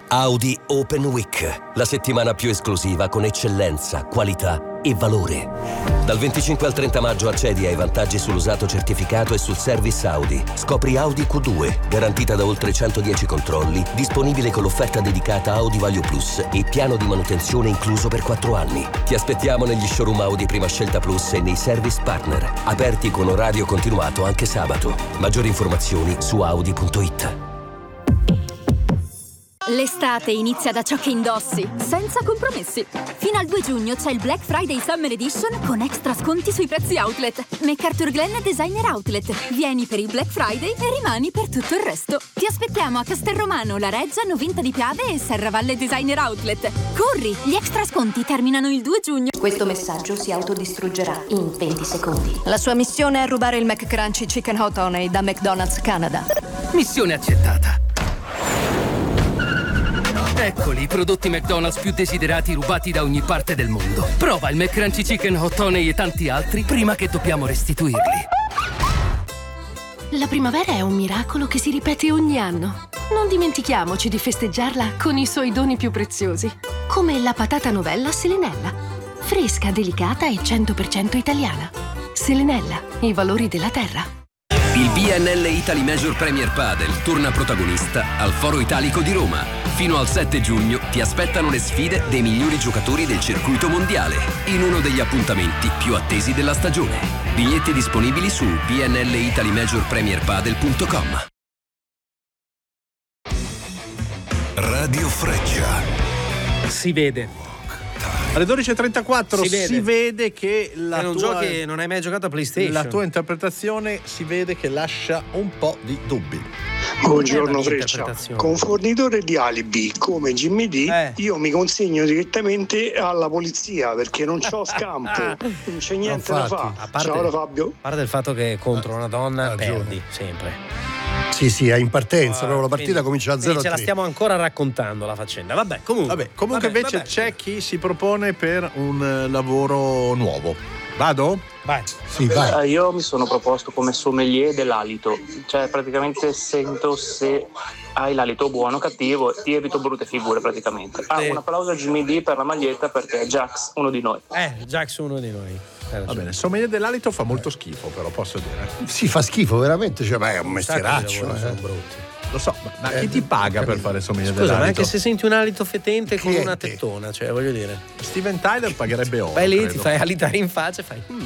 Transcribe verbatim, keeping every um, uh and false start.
Audi Open Week, la settimana più esclusiva con eccellenza, qualità e valore. Dal venticinque al trenta maggio accedi ai vantaggi sull'usato certificato e sul service Audi. Scopri Audi Q due, garantita da oltre centodieci controlli, disponibile con l'offerta dedicata Audi Value Plus e piano di manutenzione incluso per quattro anni. Ti aspettiamo negli showroom Audi Prima Scelta Plus e nei service partner, aperti con orario continuato anche sabato. Maggiori informazioni su audi punto it. L'estate inizia da ciò che indossi, senza compromessi. Fino al due giugno c'è il Black Friday Summer Edition con extra sconti sui prezzi outlet. MacArthurGlen Designer Outlet. Vieni per il Black Friday e rimani per tutto il resto. Ti aspettiamo a Castelromano, La Reggia, Novinta di Piave e Serravalle Designer Outlet. Corri, gli extra sconti terminano il due giugno. Questo messaggio si autodistruggerà in venti secondi. La sua missione è rubare il McCrunchy Chicken Hot Honey da McDonald's Canada. Missione accettata. Eccoli i prodotti McDonald's più desiderati rubati da ogni parte del mondo. Prova il McCrunchy Chicken Hot Honey e tanti altri prima che dobbiamo restituirli. La primavera è un miracolo che si ripete ogni anno. Non dimentichiamoci di festeggiarla con i suoi doni più preziosi, come la patata novella Selenella. Fresca, delicata e cento per cento italiana. Selenella, i valori della terra. Il B N L Italy Major Premier Padel torna protagonista al Foro Italico di Roma. Fino al sette giugno ti aspettano le sfide dei migliori giocatori del circuito mondiale in uno degli appuntamenti più attesi della stagione. Biglietti disponibili su b n l italy major premier padel punto com. Radio Freccia. Si vede. Alle dodici e trentaquattro si si vede, vede che la che non tua, giochi, non hai mai giocato a PlayStation. La tua interpretazione si vede che lascia un po' di dubbi. Buongiorno Freccia, con fornitore di alibi come Jimmy D eh. io mi consegno direttamente alla polizia perché non c'ho scampo, non c'è niente da fare. A parte, Ciao Fabio. A parte il fatto che contro una donna perdi sempre. Sì, sì, è in partenza, Ah, proprio la partita quindi, comincia a zero a ce la tre. stiamo ancora raccontando la faccenda. Vabbè, comunque. Vabbè, comunque vabbè, invece vabbè. c'è chi si propone per un eh, lavoro nuovo. Vado? Vai. Sì, vai. Eh, io mi sono proposto come sommelier dell'alito, cioè praticamente sento se hai l'alito buono o cattivo, ti evito brutte figure praticamente. Ah, Sì. un applauso a Jimmy D per la maglietta perché è Jax uno di noi. Eh, Jax uno di noi. Va bene, sommelier dell'alito fa molto schifo, però posso dire. Sì, fa schifo veramente, cioè, beh, è un Un sacco di mestieraccio. lavori eh. sono brutti. Lo so, ma, ma chi Eh, ti paga per capito. fare sommelier Scusa, ma dell'alito? anche se senti un alito fetente con Clienti. una tettona, cioè voglio dire. Steven Tyler pagherebbe oro. Vai lì, credo. ti fai alitare in faccia e fai.